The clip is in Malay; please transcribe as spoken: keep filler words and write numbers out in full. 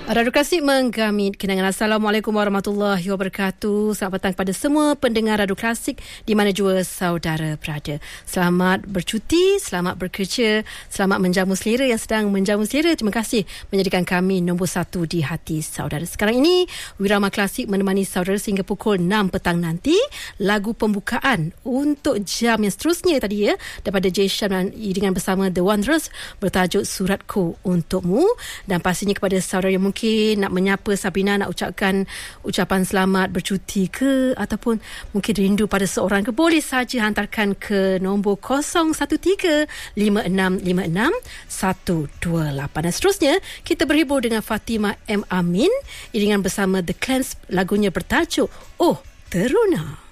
Radio Klasik menggamit kenangan. Assalamualaikum warahmatullahi wabarakatuh. Selamat petang kepada semua pendengar Radio Klasik di mana jua saudara berada. Selamat bercuti, selamat bekerja, selamat menjamu selera yang sedang menjamu selera. Terima kasih menjadikan kami nombor satu di hati saudara. Sekarang ini, Wirama Klasik menemani saudara sehingga pukul enam petang nanti. Lagu pembukaan untuk jam yang seterusnya tadi ya, daripada Jay Sham dan iringan bersama The Wanderers bertajuk Suratku Untukmu. Dan pastinya kepada saudara yang mungkin nak menyapa Sabrina, nak ucapkan ucapan selamat bercuti ke, ataupun mungkin rindu pada seorang ke, boleh saja hantarkan ke nombor kosong satu tiga lima enam lima enam satu dua lapan. Dan seterusnya kita berhibur dengan Fatimah M. Amin iringan bersama The Clans, lagunya bertajuk Oh Teruna.